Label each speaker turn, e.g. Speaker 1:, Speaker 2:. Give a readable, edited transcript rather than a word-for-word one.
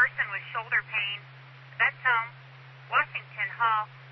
Speaker 1: person with shoulder pain. That's home. Washington Hall.